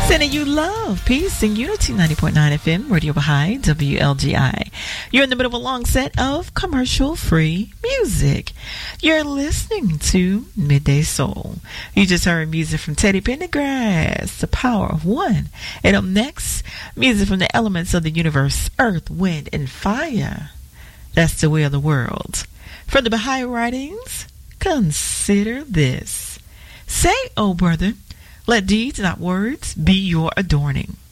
Sending you love, peace, and unity. 90.9 FM, Radio Baha'i, WLGI. You're in the middle of a long set of commercial-free music. You're listening to Midday Soul. You just heard music from Teddy Pendergrass, The Power of One. And up next, music from the elements of the universe, Earth, Wind, and Fire. That's the way of the world. From the Baha'i writings, consider this. Say, oh brother, let deeds, not words, be your adorning.